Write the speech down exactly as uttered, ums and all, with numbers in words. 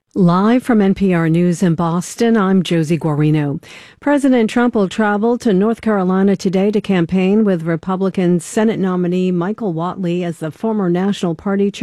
Live from N P R News in Boston, I'm Josie Guarino. President Trump will travel to North Carolina today to campaign with Republican Senate nominee Michael Whatley as the former National Party chair.